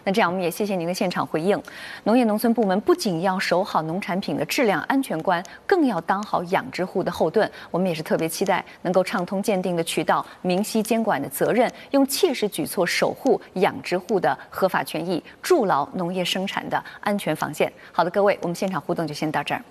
那这样我们也谢谢您的现场回应。农业农村部门不仅要守好农产品的质量安全关，更要当好养殖户的后盾。我们也是特别期待能够畅通鉴定的渠道，明晰监管的责任，用切实举措守护养殖户的合法权益，筑牢农业生产的安全防线。好的，各位，我们现场互动就先到这儿。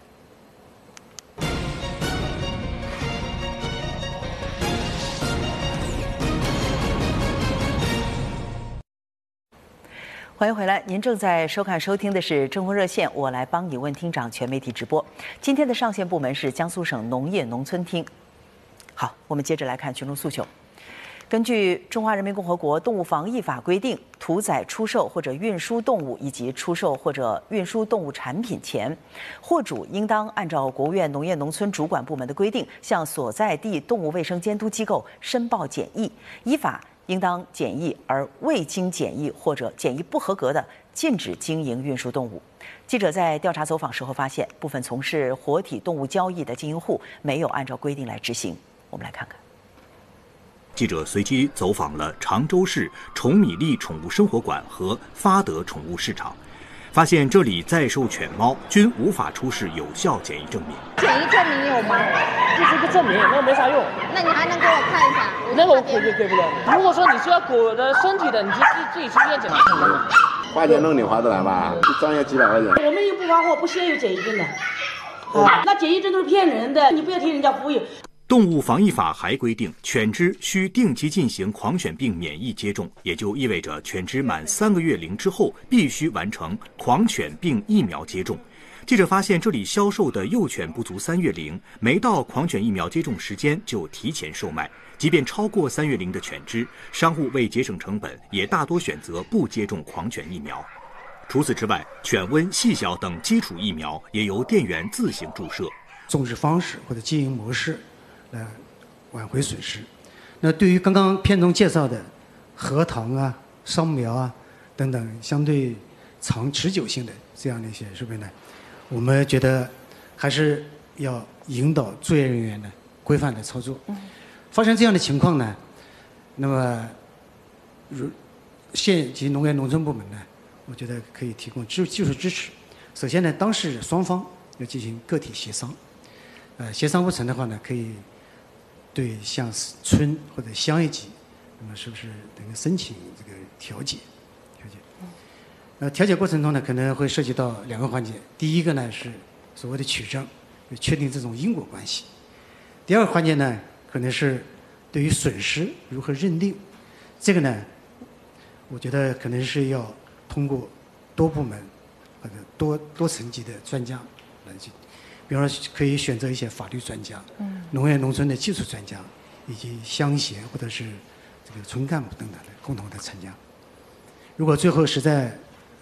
欢迎回来，您正在收看收听的是《政风热线》，我来帮你问厅长全媒体直播。今天的上线部门是江苏省农业农村厅。好，我们接着来看群众诉求。根据《中华人民共和国动物防疫法》规定，屠宰、出售或者运输动物以及出售或者运输动物产品前，货主应当按照国务院农业农村主管部门的规定，向所在地动物卫生监督机构申报检疫，依法应当检疫而未经检疫或者检疫不合格的，禁止经营运输动物。记者在调查走访时候发现，部分从事活体动物交易的经营户没有按照规定来执行。我们来看看。 记者随机走访了常州市崇米丽宠物生活馆和发德宠物市场，发现这里在售犬猫均无法出示有效检疫证明。 检疫证明有吗？ 就是一个证明，那个没啥用。 那你还能给我看一下？ 那个我给不了。如果说你是要狗的身体的，你就自己去医院检查。 花钱弄你划得来吧？一张要几百块钱。 我们又不发货，不先有检疫证的。那检疫证都是骗人的，你不要听人家忽悠。 动物防疫法还规定，犬只需定期进行狂犬病免疫接种，也就意味着犬只满3个月龄之后必须完成狂犬病疫苗接种。记者发现，这里销售的幼犬不足3月龄，没到狂犬疫苗接种时间就提前售卖。即便超过3月龄的犬只，商户为节省成本，也大多选择不接种狂犬疫苗。除此之外，犬瘟、细小等基础疫苗也由店员自行注射。 种植方式或者经营模式来挽回损失。那对于刚刚片中介绍的核桃啊、桑苗啊等等相对长持久性的这样的一些设备呢，我们觉得还是要引导作业人员呢规范的操作。发生这样的情况呢，那么县级农业农村部门呢，我觉得可以提供技术支持。首先呢，当事双方要进行个体协商，协商不成的话呢，可以对像村或者乡一级，那么是不是能够申请这个调解？调解过程中呢，可能会涉及到2个环节。第一个呢是所谓的取证，就确定这种因果关系。第2个环节呢，可能是对于损失如何认定。这个呢，我觉得可能是要通过多部门或者多层级的专家来去。比方说，可以选择一些法律专家、农业农村的技术专家，以及乡协或者是这个村干部等等的共同的参加。如果最后实在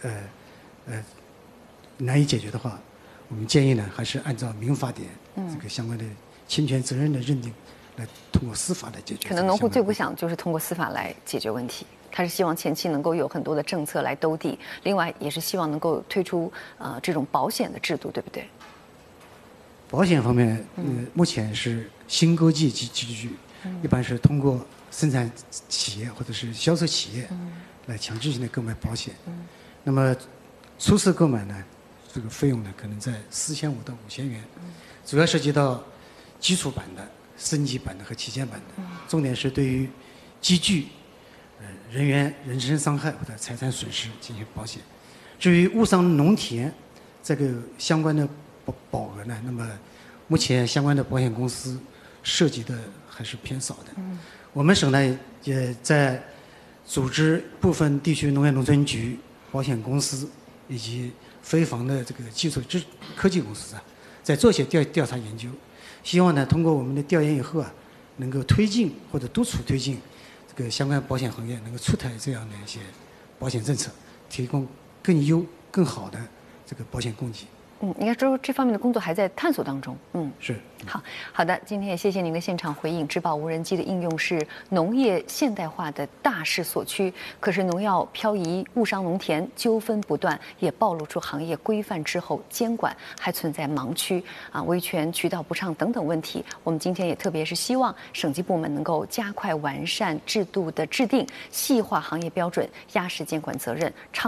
难以解决的话，我们建议呢，还是按照民法典这个相关的侵权责任的认定，来通过司法来解决。 可能农户最不想就是通过司法来解决问题，他是希望前期能够有很多的政策来兜底，另外也是希望能够推出这种保险的制度，对不对？ 保险方面，目前是新购计及集聚，一般是通过生产企业或者是销售企业来强制性的购买保险。那么初次购买呢，这个费用呢可能在4500到5000元，主要涉及到基础版的、升级版的和旗舰版的，重点是对于机具、人员人身伤害或者财产损失进行保险。至于误伤农田这个相关的保额呢，那么目前相关的保险公司涉及的还是偏少的。我们省呢也在组织部分地区农业农村局、保险公司以及非房的这个技术科技公司在做些调查研究，希望呢通过我们的调研以后能够推进或者督促推进这个相关保险行业能够出台这样的一些保险政策，提供更好的这个保险供给。 应该说这方面的工作还在探索当中。 是。 好的，今天也谢谢您的现场回应。植保无人机的应用是农业现代化的大势所趋，可是农药漂移、误伤农田、纠纷不断，也暴露出行业规范之后监管还存在盲区维权渠道不畅等等问题。我们今天也特别是希望省级部门能够加快完善制度的制定，细化行业标准，压实监管责任。